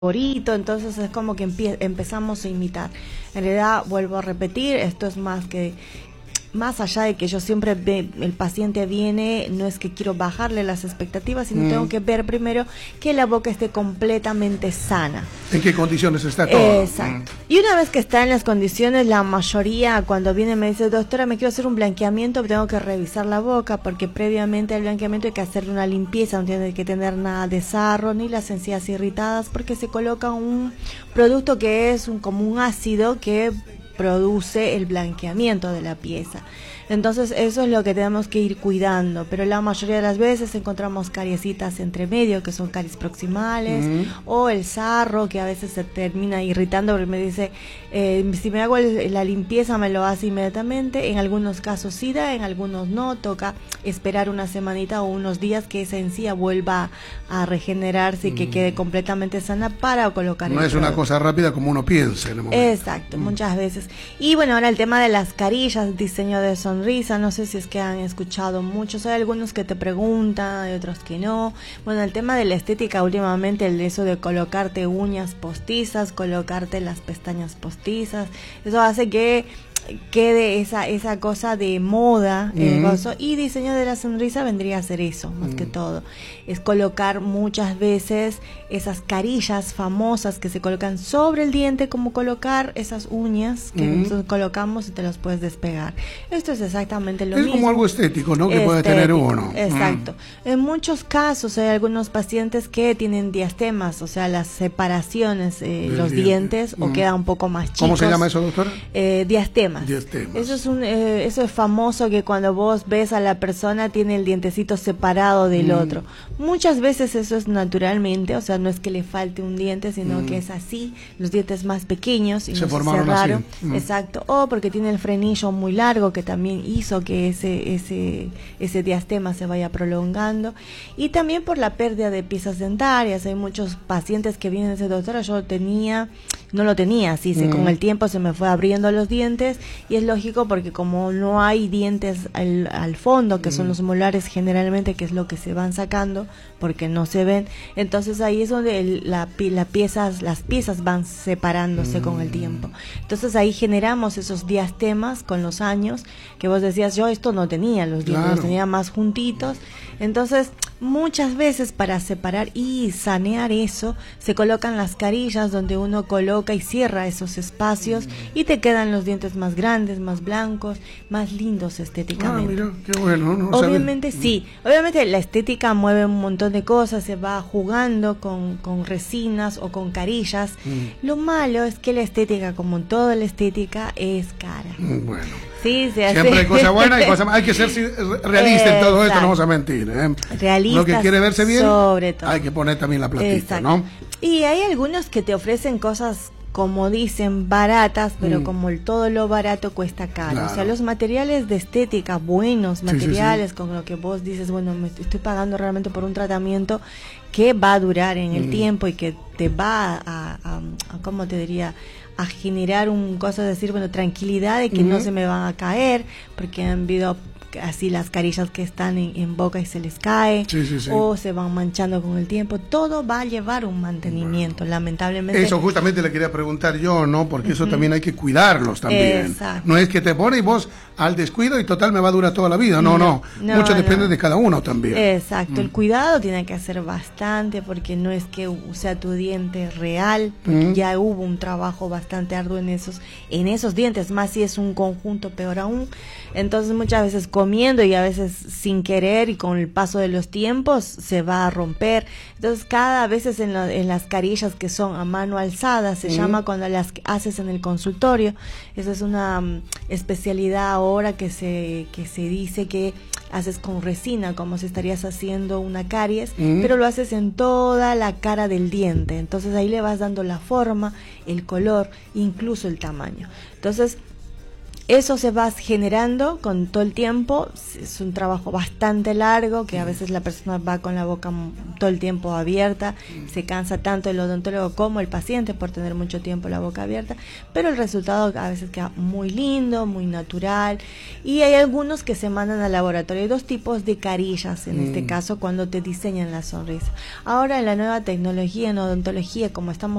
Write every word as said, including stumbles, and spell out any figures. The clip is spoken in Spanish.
favorito, entonces es como que empie empezamos a imitar. En realidad, vuelvo a repetir, esto es más que, más allá de que yo siempre ve, el paciente viene, no es que quiero bajarle las expectativas, sino mm. tengo que ver primero que la boca esté completamente sana. ¿En qué condiciones está todo? Exacto. Mm. Y una vez que está en las condiciones, la mayoría cuando viene me dice, doctora, me quiero hacer un blanqueamiento, tengo que revisar la boca, porque previamente al blanqueamiento hay que hacer una limpieza, no tiene que tener nada de sarro, ni las encías irritadas, porque se coloca un producto que es un, como un ácido que produce el blanqueamiento de la pieza. Entonces eso es lo que tenemos que ir cuidando, pero la mayoría de las veces encontramos cariesitas entre medio, que son caries proximales, mm. o el sarro, que a veces se termina irritando, porque me dice, eh, si me hago el, la limpieza me lo hace inmediatamente, en algunos casos sí da, en algunos no, toca esperar una semanita o unos días que esa encía vuelva a regenerarse y que mm. quede completamente sana para colocar no el es producto. Una cosa rápida como uno piensa en el momento. Exacto, mm. muchas veces. Y bueno, ahora el tema de las carillas, diseño de sonrisa, Risa, no sé si es que han escuchado muchos, hay algunos que te preguntan, hay otros que no. Bueno, el tema de la estética últimamente, el eso de colocarte uñas postizas, colocarte las pestañas postizas, eso hace que quede esa esa cosa de moda, mm. el gozo, y diseño de la sonrisa vendría a ser eso, más mm. que todo, es colocar muchas veces esas carillas famosas que se colocan sobre el diente, como colocar esas uñas que mm. nosotros colocamos y te las puedes despegar. Esto es exactamente lo es mismo. Es como algo estético, ¿no? Que estético, puede tener uno. Exacto. Mm. En muchos casos hay algunos pacientes que tienen diastemas, o sea, las separaciones, eh, los diente. dientes, mm. o queda un poco más chicos. ¿Cómo se llama eso, doctora? Eh, diastemas. Diastemas. Eso es un, eh, eso es famoso, que cuando vos ves a la persona tiene el dientecito separado del mm. otro. Muchas veces eso es naturalmente, o sea, no es que le falte un diente, sino mm. que es así, los dientes más pequeños y se no formaron se cerraron. así. Mm. Exacto. O porque tiene el frenillo muy largo, que también hizo que ese ese ese diastema se vaya prolongando, y también por la pérdida de piezas dentarias. Hay muchos pacientes que vienen y dicen, doctora, yo tenía, no lo tenía así, se, mm. con el tiempo se me fue abriendo los dientes. Y es lógico, porque como no hay dientes al, al fondo, que mm. son los molares generalmente, que es lo que se van sacando porque no se ven, entonces ahí es donde el, la, la piezas, las piezas van separándose mm. con el tiempo. Entonces ahí generamos esos diastemas con los años, que vos decías, yo esto no tenía los dientes, claro. los tenía más juntitos. Entonces muchas veces para separar y sanear eso, se colocan las carillas, donde uno coloca y cierra esos espacios mm. y te quedan los dientes más grandes, más blancos, más lindos estéticamente. Ah, mira, qué bueno, no obviamente saben. sí, obviamente la estética mueve un montón de cosas, se va jugando con, con resinas o con carillas. Mm. Lo malo es que la estética, como toda la estética, es cara. Mm, bueno. Sí, se hace. Siempre hay cosas buenas y cosas malas. Hay que ser realista en todo esto, no vamos a mentir. ¿eh? Realistas, lo que quiere verse bien, sobre todo. hay que poner también la platita, exacto. ¿no? Y hay algunos que te ofrecen cosas, como dicen, baratas, pero mm. como el, todo lo barato cuesta caro. Claro. O sea, los materiales de estética, buenos materiales, sí, sí, sí. con lo que vos dices, bueno, me estoy pagando realmente por un tratamiento que va a durar en el mm. tiempo y que te va a, a, a, a ¿cómo te diría?, a generar un cosa de decir, bueno, tranquilidad de que mm. no se me van a caer, porque han habido así las carillas que están en, en boca y se les cae, sí, sí, sí. o se van manchando con el tiempo. Todo va a llevar un mantenimiento, bueno, lamentablemente. Eso justamente le quería preguntar yo, ¿no? Porque uh-huh. eso también hay que cuidarlos también. Exacto. No es que te pone y vos al descuido y total me va a durar toda la vida. No, no. no. no Mucho no. depende de cada uno también. Exacto. Mm. El cuidado tiene que hacer bastante, porque no es que sea tu diente real, porque mm. ya hubo un trabajo bastante arduo en esos, en esos dientes, más si es un conjunto, peor aún. Entonces muchas veces comiendo y a veces sin querer y con el paso de los tiempos se va a romper. Entonces cada vez en, lo, en las carillas que son a mano alzada, se mm. llama cuando las haces en el consultorio. Esa es una um, especialidad ahora que se, que se dice que haces con resina, como si estarías haciendo una caries, mm. pero lo haces en toda la cara del diente. Entonces ahí le vas dando la forma, el color, incluso el tamaño. Entonces eso se va generando con todo el tiempo. Es un trabajo bastante largo, que a veces la persona va con la boca todo el tiempo abierta, se cansa tanto el odontólogo como el paciente por tener mucho tiempo la boca abierta, pero el resultado a veces queda muy lindo, muy natural, y hay algunos que se mandan al laboratorio. Hay dos tipos de carillas en mm. este caso cuando te diseñan la sonrisa. Ahora en la nueva tecnología en odontología, como estamos